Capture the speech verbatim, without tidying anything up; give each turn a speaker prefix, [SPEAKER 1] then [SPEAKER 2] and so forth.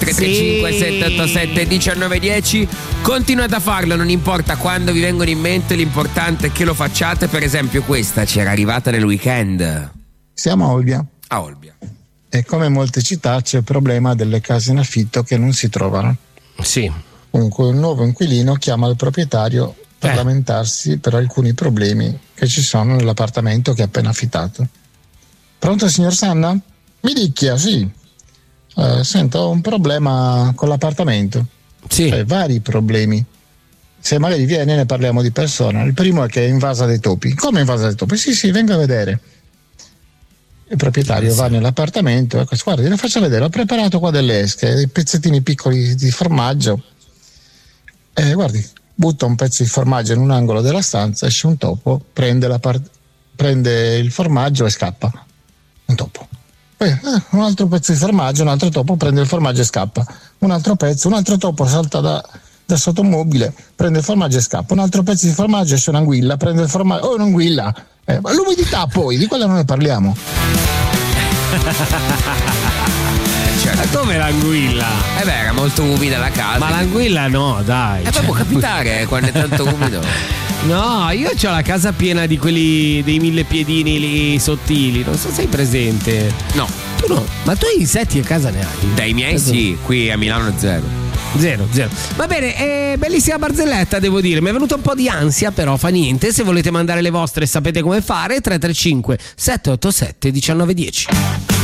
[SPEAKER 1] tre tre cinque sette otto sette uno nove uno zero. Continuate a farlo, non importa quando vi vengono in mente, l'importante è che lo facciate. Per esempio questa c'era arrivata nel weekend.
[SPEAKER 2] Siamo a Olbia.
[SPEAKER 1] A Olbia.
[SPEAKER 2] E come in molte città c'è il problema delle case in affitto che non si trovano.
[SPEAKER 3] Sì.
[SPEAKER 2] Comunque un nuovo inquilino chiama il proprietario per
[SPEAKER 3] Eh.
[SPEAKER 2] lamentarsi per alcuni problemi che ci sono nell'appartamento che ha appena affittato. Pronto, signor Sanna? Mi dica, sì. Eh, sento, ho un problema con l'appartamento.
[SPEAKER 3] Sì.
[SPEAKER 2] Cioè, vari problemi. Se magari viene ne parliamo di persona. Il primo è che è invasa dai topi. Come invasa dai topi? Sì, sì, venga a vedere. Il proprietario va nell'appartamento, ecco, guardi, le faccio vedere, ho preparato qua delle esche, dei pezzettini piccoli di formaggio. Eh, guardi, butta un pezzo di formaggio in un angolo della stanza, esce un topo, prende, la par- prende il formaggio e scappa. Un topo. Poi eh, un altro pezzo di formaggio, un altro topo prende il formaggio e scappa. Un altro pezzo, un altro topo salta da, da sotto un mobile, prende il formaggio e scappa. Un altro pezzo di formaggio, esce un'anguilla, prende il formaggio, oh un'anguilla. Eh, ma l'umidità poi, di quella non ne parliamo.
[SPEAKER 1] Certo.
[SPEAKER 3] Ma come l'anguilla?
[SPEAKER 1] Eh beh, era molto umida la casa.
[SPEAKER 3] Ma l'anguilla no, dai.
[SPEAKER 1] Eh,
[SPEAKER 3] cioè.
[SPEAKER 1] può capitare quando è tanto umido.
[SPEAKER 3] No, io ho la casa piena di quelli dei mille piedini lì sottili, non so se sei presente.
[SPEAKER 1] No.
[SPEAKER 3] Tu no, ma tu insetti a casa ne hai?
[SPEAKER 1] Dai miei sì, qui a Milano zero.
[SPEAKER 3] Zero, zero. Va bene, è bellissima barzelletta, devo dire. Mi è venuta un po' di ansia, però fa niente. Se volete mandare le vostre sapete come fare. tre tre cinque sette otto sette uno nove uno zero.